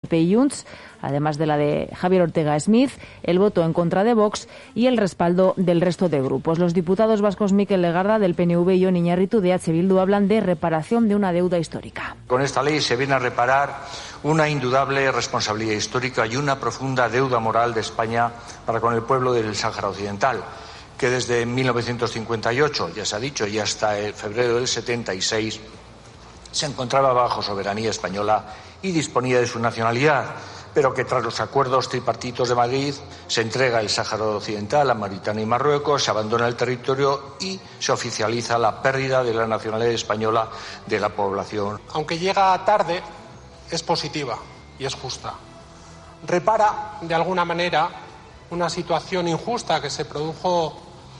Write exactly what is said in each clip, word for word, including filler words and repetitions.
P y Junts, además de la de Javier Ortega Smith, el voto en contra de Vox y el respaldo del resto de grupos. Los diputados vascos Mikel Legarda del P N V y Jon Iñarritu de H. Bildu hablan de reparación de una deuda histórica. Con esta ley se viene a reparar una indudable responsabilidad histórica y una profunda deuda moral de España para con el pueblo del Sáhara Occidental, que desde mil novecientos cincuenta y ocho, ya se ha dicho, y hasta el febrero del setenta y seis, se encontraba bajo soberanía española y disponía de su nacionalidad, pero que tras los acuerdos tripartitos de Madrid se entrega el Sáhara Occidental a Mauritania y Marruecos, se abandona el territorio y se oficializa la pérdida de la nacionalidad española de la población. Aunque llega tarde, es positiva y es justa. Repara, de alguna manera, una situación injusta que se produjo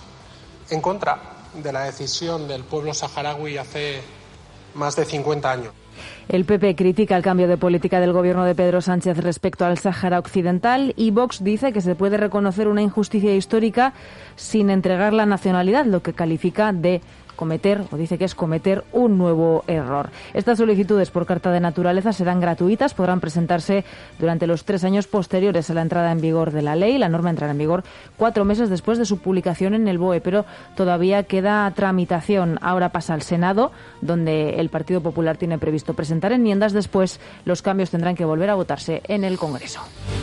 en contra de la decisión del pueblo saharaui hace más de cincuenta años. El P P critica el cambio de política del gobierno de Pedro Sánchez respecto al Sáhara Occidental y Vox dice que se puede reconocer una injusticia histórica sin entregar la nacionalidad, lo que califica de cometer, o dice que es cometer un nuevo error. Estas solicitudes por carta de naturaleza serán gratuitas, podrán presentarse durante los tres años posteriores a la entrada en vigor de la ley. La norma entrará en vigor cuatro meses después de su publicación en el B O E, pero todavía queda tramitación. Ahora pasa al Senado, donde el Partido Popular tiene previsto presentar enmiendas. Después los cambios tendrán que volver a votarse en el Congreso.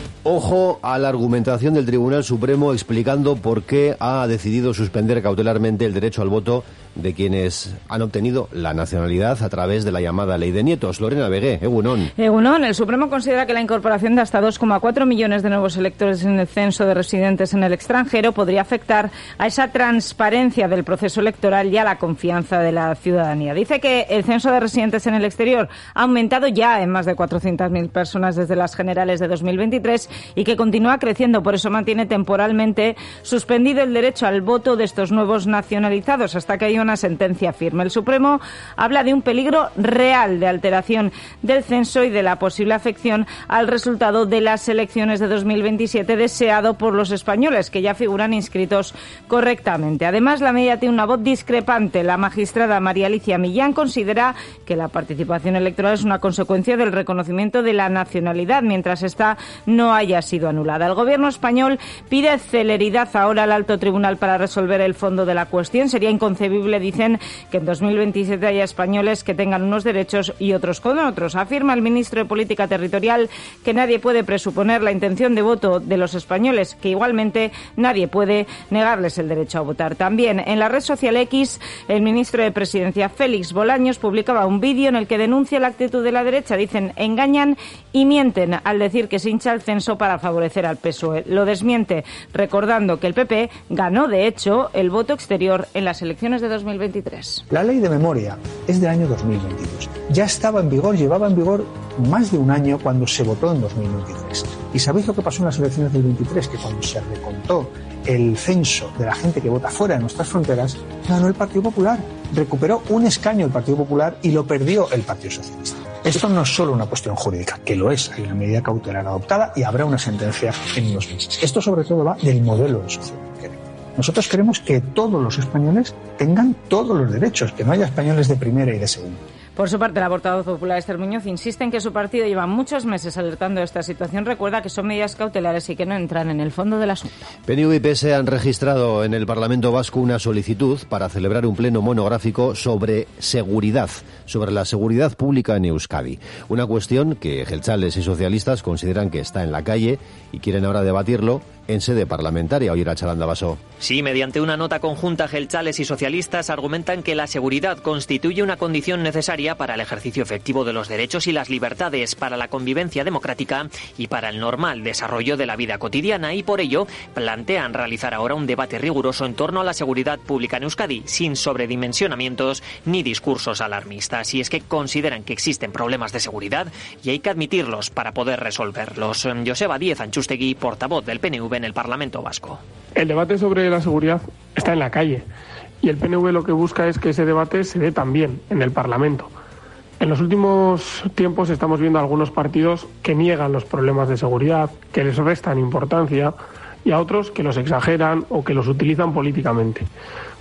Ojo a la argumentación del Tribunal Supremo explicando por qué ha decidido suspender cautelarmente el derecho al voto de quienes han obtenido la nacionalidad a través de la llamada Ley de Nietos. Lorena Begué, Egunon. Egunon, el Supremo considera que la incorporación de hasta dos coma cuatro millones de nuevos electores en el censo de residentes en el extranjero podría afectar a esa transparencia del proceso electoral y a la confianza de la ciudadanía. Dice que el censo de residentes en el exterior ha aumentado ya en más de cuatrocientas mil personas desde las generales de dos mil veintitrés y que continúa creciendo. Por eso mantiene temporalmente suspendido el derecho al voto de estos nuevos nacionalizados hasta que haya una sentencia firme. El Supremo habla de un peligro real de alteración del censo y de la posible afección al resultado de las elecciones de dos mil veintisiete deseado por los españoles, que ya figuran inscritos correctamente. Además, la medida tiene una voz discrepante. La magistrada María Alicia Millán considera que la participación electoral es una consecuencia del reconocimiento de la nacionalidad, mientras esta no haya sido anulada. El Gobierno español pide celeridad ahora al Alto Tribunal para resolver el fondo de la cuestión. Sería inconcebible, dicen, que en dos mil veintisiete haya españoles que tengan unos derechos y otros con otros. Afirma el ministro de Política Territorial que nadie puede presuponer la intención de voto de los españoles, que igualmente nadie puede negarles el derecho a votar. También en la red social X, el ministro de Presidencia, Félix Bolaños, publicaba un vídeo en el que denuncia la actitud de la derecha. Dicen, engañan y mienten al decir que se hincha el censo para favorecer al P S O E. Lo desmiente, recordando que el P P ganó, de hecho, el voto exterior en las elecciones de dos mil veintitrés. La ley de memoria es del año dos mil veintidós. Ya estaba en vigor, llevaba en vigor más de un año cuando se votó en dos mil veintitrés. ¿Y sabéis lo que pasó en las elecciones del veintitrés? Que cuando se recontó el censo de la gente que vota fuera de nuestras fronteras, ganó el Partido Popular. Recuperó un escaño el Partido Popular y lo perdió el Partido Socialista. Esto no es solo una cuestión jurídica, que lo es. Hay una medida cautelar adoptada y habrá una sentencia en unos meses. Esto sobre todo va del modelo de sociedad que queremos. Nosotros queremos que todos los españoles tengan todos los derechos, que no haya españoles de primera y de segunda. Por su parte, la portavoz popular Esther Muñoz insiste en que su partido lleva muchos meses alertando de esta situación. Recuerda que son medidas cautelares y que no entran en el fondo del asunto. P N V y P S han registrado en el Parlamento Vasco una solicitud para celebrar un pleno monográfico sobre seguridad, sobre la seguridad pública en Euskadi. Una cuestión que jeltzales y socialistas consideran que está en la calle y quieren ahora debatirlo en sede parlamentaria. Hoy era Chalanda Baso. Sí, mediante una nota conjunta, jeltzales y socialistas argumentan que la seguridad constituye una condición necesaria para el ejercicio efectivo de los derechos y las libertades, para la convivencia democrática y para el normal desarrollo de la vida cotidiana, y por ello plantean realizar ahora un debate riguroso en torno a la seguridad pública en Euskadi, sin sobredimensionamientos ni discursos alarmistas. Y es que consideran que existen problemas de seguridad y hay que admitirlos para poder resolverlos. Joseba Díez Antxustegui, portavoz del P N V en el Parlamento Vasco. El debate sobre la seguridad está en la calle y el P N V lo que busca es que ese debate se dé también en el Parlamento. En los últimos tiempos estamos viendo algunos partidos que niegan los problemas de seguridad, que les restan importancia, y a otros que los exageran o que los utilizan políticamente.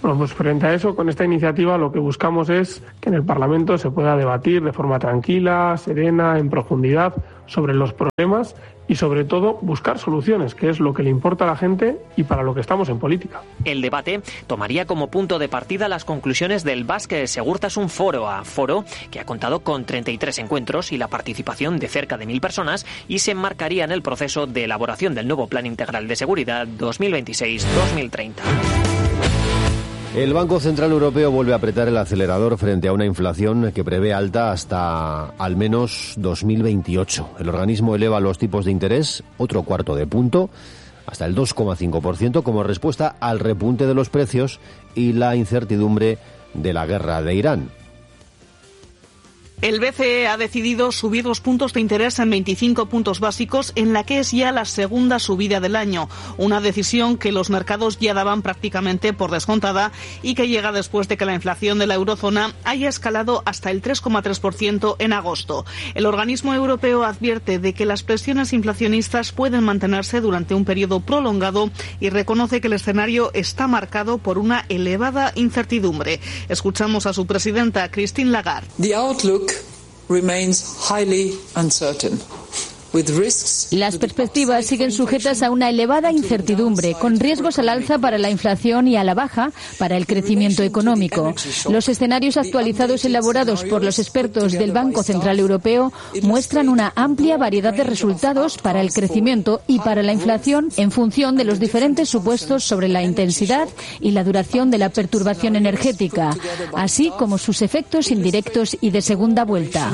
Bueno, pues frente a eso, con esta iniciativa lo que buscamos es que en el Parlamento se pueda debatir de forma tranquila, serena, en profundidad sobre los problemas y sobre todo buscar soluciones, que es lo que le importa a la gente y para lo que estamos en política. El debate tomaría como punto de partida las conclusiones del Basque Segurtasun Foroa, foro que ha contado con treinta y tres encuentros y la participación de cerca de mil personas y se enmarcaría en el proceso de elaboración del nuevo Plan Integral de Seguridad dos mil veintiséis dos mil treinta. El Banco Central Europeo vuelve a apretar el acelerador frente a una inflación que prevé alta hasta al menos dos mil veintiocho. El organismo eleva los tipos de interés otro cuarto de punto, hasta el dos coma cinco por ciento, como respuesta al repunte de los precios y la incertidumbre de la guerra de Irán. El B C E ha decidido subir los puntos de interés en veinticinco puntos básicos, en la que es ya la segunda subida del año. Una decisión que los mercados ya daban prácticamente por descontada y que llega después de que la inflación de la eurozona haya escalado hasta el tres coma tres por ciento en agosto. El organismo europeo advierte de que las presiones inflacionistas pueden mantenerse durante un periodo prolongado y reconoce que el escenario está marcado por una elevada incertidumbre. Escuchamos a su presidenta, Christine Lagarde. The outlook remains highly uncertain. Las perspectivas siguen sujetas a una elevada incertidumbre, con riesgos al alza para la inflación y a la baja para el crecimiento económico. Los escenarios actualizados elaborados por los expertos del Banco Central Europeo muestran una amplia variedad de resultados para el crecimiento y para la inflación en función de los diferentes supuestos sobre la intensidad y la duración de la perturbación energética, así como sus efectos indirectos y de segunda vuelta.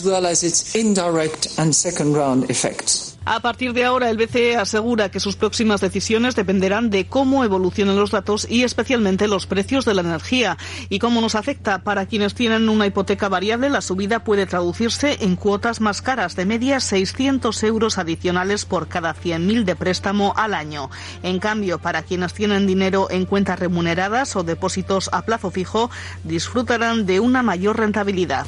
A partir de ahora, el B C E asegura que sus próximas decisiones dependerán de cómo evolucionan los datos y especialmente los precios de la energía y cómo nos afecta. Para quienes tienen una hipoteca variable, la subida puede traducirse en cuotas más caras, de media seiscientos euros adicionales por cada cien mil de préstamo al año. En cambio, para quienes tienen dinero en cuentas remuneradas o depósitos a plazo fijo, disfrutarán de una mayor rentabilidad.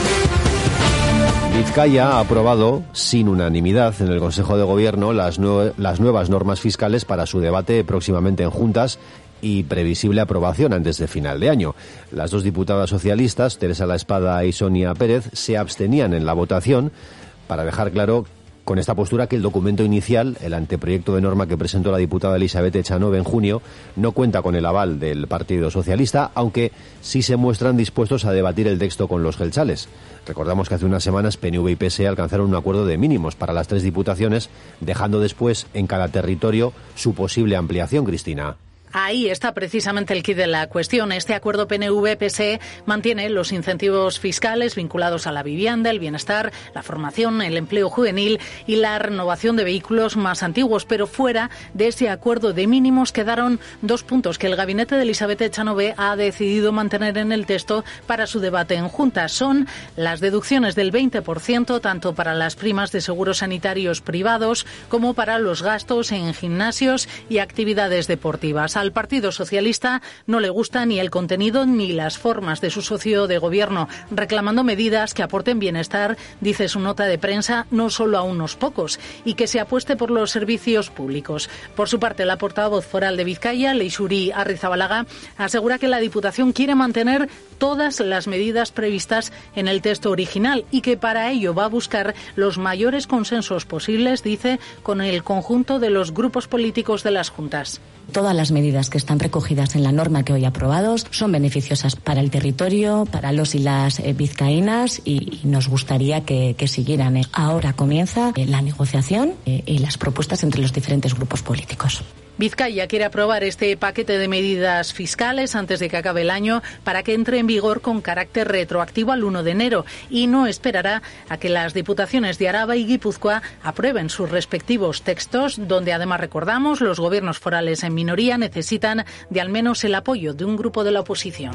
Vizcaya ha aprobado, sin unanimidad, en el Consejo de Gobierno las, nue- las nuevas normas fiscales para su debate próximamente en juntas y previsible aprobación antes de final de año. Las dos diputadas socialistas, Teresa La Espada y Sonia Pérez, se abstenían en la votación para dejar claro con esta postura que el documento inicial, el anteproyecto de norma que presentó la diputada Elizabeth Echanove en junio, no cuenta con el aval del Partido Socialista, aunque sí se muestran dispuestos a debatir el texto con los geltzales. Recordamos que hace unas semanas P N V y P S E alcanzaron un acuerdo de mínimos para las tres diputaciones, dejando después en cada territorio su posible ampliación, Cristina. Ahí está precisamente el quid de la cuestión. Este acuerdo P N V P S E mantiene los incentivos fiscales vinculados a la vivienda, el bienestar, la formación, el empleo juvenil y la renovación de vehículos más antiguos. Pero fuera de ese acuerdo de mínimos quedaron dos puntos que el gabinete de Elizabeth Echanove ha decidido mantener en el texto para su debate en Junta. Son las deducciones del veinte por ciento tanto para las primas de seguros sanitarios privados como para los gastos en gimnasios y actividades deportivas. Al Partido Socialista no le gusta ni el contenido ni las formas de su socio de gobierno, reclamando medidas que aporten bienestar, dice su nota de prensa, no solo a unos pocos, y que se apueste por los servicios públicos. Por su parte, la portavoz foral de Vizcaya, Leixuri Arrizabalaga, asegura que la Diputación quiere mantener todas las medidas previstas en el texto original y que para ello va a buscar los mayores consensos posibles, dice, con el conjunto de los grupos políticos de las juntas. Todas las medidas que están recogidas en la norma que hoy aprobados son beneficiosas para el territorio, para los y las eh, vizcaínas y, y nos gustaría que, que siguieran. Ahora comienza eh, la negociación eh, y las propuestas entre los diferentes grupos políticos. Vizcaya quiere aprobar este paquete de medidas fiscales antes de que acabe el año para que entre en vigor con carácter retroactivo al uno de enero y no esperará a que las diputaciones de Araba y Guipúzcoa aprueben sus respectivos textos, donde además recordamos los gobiernos forales en minoría necesitan de al menos el apoyo de un grupo de la oposición.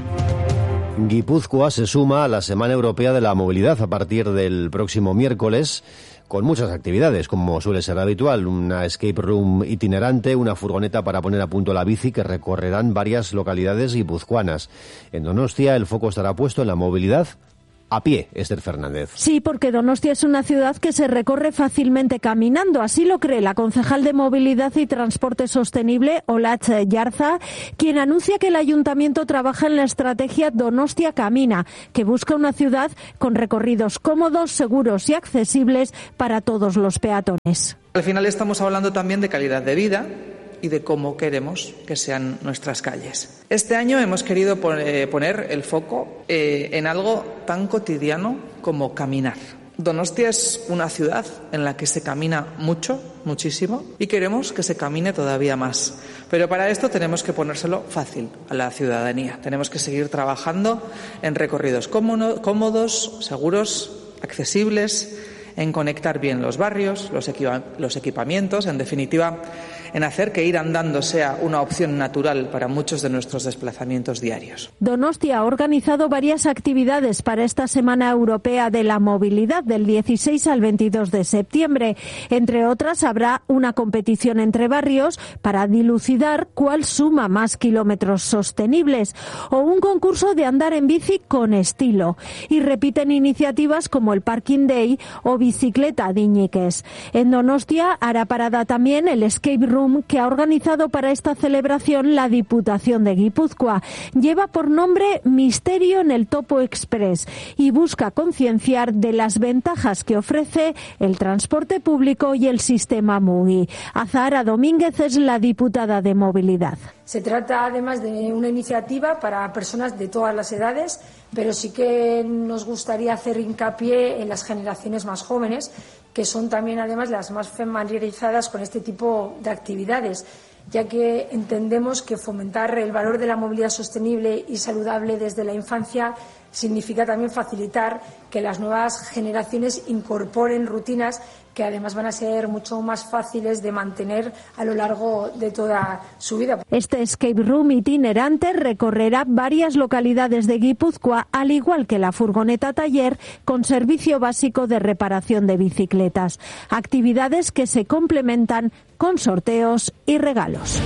Guipúzcoa se suma a la Semana Europea de la Movilidad a partir del próximo miércoles, con muchas actividades, como suele ser habitual, una escape room itinerante, una furgoneta para poner a punto la bici que recorrerán varias localidades guipuzcoanas. En Donostia el foco estará puesto en la movilidad a pie, Esther Fernández. Sí, porque Donostia es una ciudad que se recorre fácilmente caminando. Así lo cree la concejal de Movilidad y Transporte Sostenible, Olatz Yarza, quien anuncia que el ayuntamiento trabaja en la estrategia Donostia Camina, que busca una ciudad con recorridos cómodos, seguros y accesibles para todos los peatones. Al final estamos hablando también de calidad de vida y de cómo queremos que sean nuestras calles. Este año hemos querido poner el foco en algo tan cotidiano como caminar. Donostia es una ciudad en la que se camina mucho, muchísimo, y queremos que se camine todavía más. Pero para esto tenemos que ponérselo fácil a la ciudadanía. Tenemos que seguir trabajando en recorridos cómodos, seguros, accesibles, en conectar bien los barrios, los, equipa- los equipamientos, en definitiva, en hacer que ir andando sea una opción natural para muchos de nuestros desplazamientos diarios. Donostia ha organizado varias actividades para esta Semana Europea de la Movilidad del dieciséis al veintidós de septiembre. Entre otras, habrá una competición entre barrios para dilucidar cuál suma más kilómetros sostenibles o un concurso de andar en bici con estilo. Y repiten iniciativas como el Parking Day o Bicicleta Diñiques. En Donostia hará parada también el Escape Room que ha organizado para esta celebración la Diputación de Guipúzcoa. Lleva por nombre Misterio en el Topo Express y busca concienciar de las ventajas que ofrece el transporte público y el sistema Mugi. Azahara Domínguez es la diputada de Movilidad. Se trata además de una iniciativa para personas de todas las edades, pero sí que nos gustaría hacer hincapié en las generaciones más jóvenes, que son también además las más familiarizadas con este tipo de actividades, ya que entendemos que fomentar el valor de la movilidad sostenible y saludable desde la infancia significa también facilitar que las nuevas generaciones incorporen rutinas que además van a ser mucho más fáciles de mantener a lo largo de toda su vida. Este escape room itinerante recorrerá varias localidades de Guipúzcoa, al igual que la furgoneta taller con servicio básico de reparación de bicicletas. Actividades que se complementan con sorteos y regalos.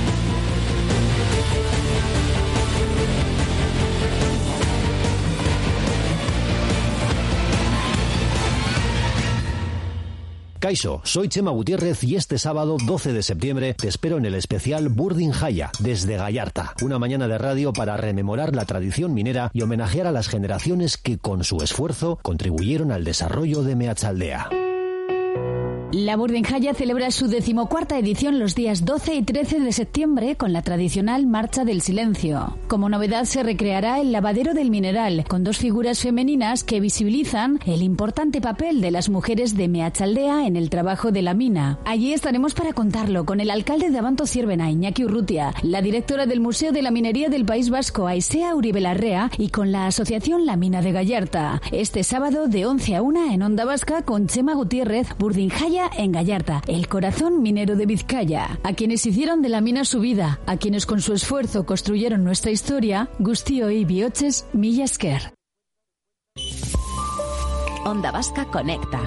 Kaixo, soy Chema Gutiérrez y este sábado doce de septiembre te espero en el especial Burdin Jaya, desde Gallarta. Una mañana de radio para rememorar la tradición minera y homenajear a las generaciones que con su esfuerzo contribuyeron al desarrollo de Meatzaldea. La Burdin Jaya celebra su decimocuarta edición los días doce y trece de septiembre con la tradicional Marcha del Silencio. Como novedad se recreará el lavadero del mineral, con dos figuras femeninas que visibilizan el importante papel de las mujeres de Meatzaldea en el trabajo de la mina. Allí estaremos para contarlo con el alcalde de Abanto Zierbena, Iñaki Urrutia, la directora del Museo de la Minería del País Vasco, Aisea Uribe Larrea, y con la asociación La Mina de Gallarta. Este sábado de once a una en Onda Vasca con Chema Gutiérrez, Burdin Jaya en Gallarta, el corazón minero de Vizcaya. A quienes hicieron de la mina su vida, a quienes con su esfuerzo construyeron nuestra historia, guztioi bihotxez mila esker. Onda Vasca conecta.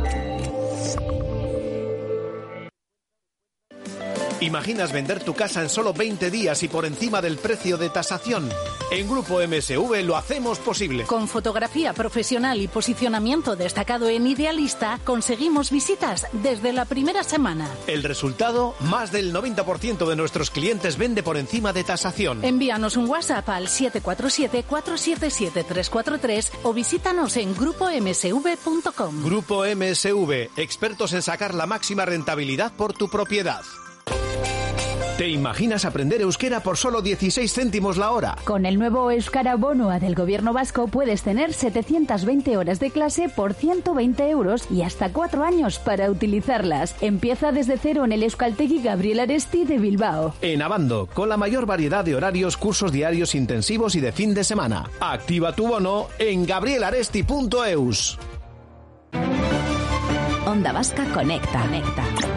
¿Imaginas vender tu casa en solo veinte días y por encima del precio de tasación? En Grupo M S V lo hacemos posible. Con fotografía profesional y posicionamiento destacado en Idealista, conseguimos visitas desde la primera semana. El resultado, más del noventa por ciento de nuestros clientes vende por encima de tasación. Envíanos un WhatsApp al siete cuatro siete, cuatro siete siete, tres cuatro tres o visítanos en grupo m s v punto com. Grupo M S V, expertos en sacar la máxima rentabilidad por tu propiedad. ¿Te imaginas aprender euskera por solo dieciséis céntimos la hora? Con el nuevo Euskara Bonua del Gobierno Vasco puedes tener setecientas veinte horas de clase por ciento veinte euros y hasta cuatro años para utilizarlas. Empieza desde cero en el Euskaltegi Gabriel Aresti de Bilbao. En Abando, con la mayor variedad de horarios, cursos diarios intensivos y de fin de semana. Activa tu bono en gabrielaresti punto eus. Onda Vasca conecta. conecta.